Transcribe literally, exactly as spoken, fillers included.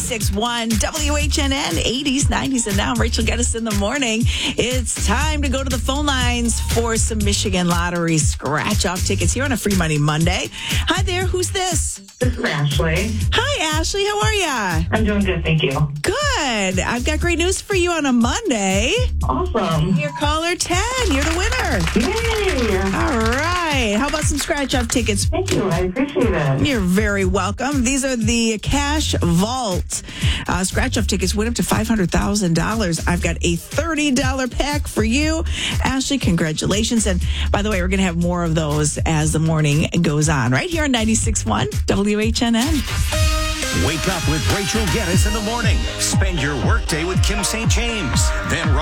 ninety-six point one W H N N, eighties, nineties, and now Rachel Geddes in the morning. It's time to go to the phone lines for some Michigan Lottery scratch-off tickets here on a Free Money Monday. Hi there, who's this? This is Ashley. Hi, Ashley. How are ya? I'm doing good, thank you. Good. I've got great news for you on a Monday. Awesome. You're caller ten. You're the winner. Yay! All right. How about some scratch-off tickets? Thank you, I appreciate it. You're very welcome. These are the Cash Vault uh, scratch-off tickets. Win up to five hundred thousand dollars. I've got a thirty dollars pack for you. Ashley, congratulations. And by the way, we're going to have more of those as the morning goes on. Right here on ninety-six point one W H N N. Wake up with Rachel Geddes in the morning. Spend your workday with Kim Saint James. Then